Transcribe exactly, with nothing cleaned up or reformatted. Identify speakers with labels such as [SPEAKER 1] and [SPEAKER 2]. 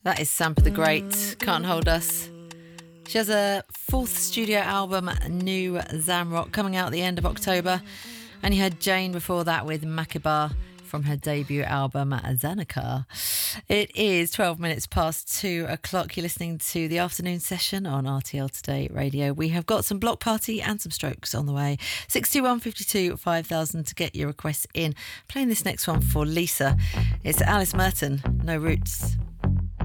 [SPEAKER 1] That is Sampa the Great, Can't Hold Us. She has a fourth studio album, New Zamrock, coming out at the end of October. And you heard Jane before that with Makibar from her debut album, Zanaka. It is twelve minutes past two o'clock. You're listening to the afternoon session on R T L Today Radio. We have got some Block Party and some Strokes on the way. six two one, five two, five thousand to get your requests in. Playing this next one for Lisa. It's Alice Merton, No Roots.